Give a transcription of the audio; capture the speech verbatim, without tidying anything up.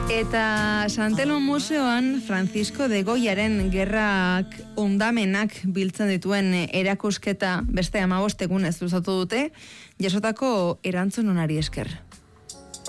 Eta Santelmo Museoan Francisco de Goyaren gerrak ondamenak biltzen dituen erakusketa beste hamabost egunez luzatu dute, jasotako erantzun onari esker.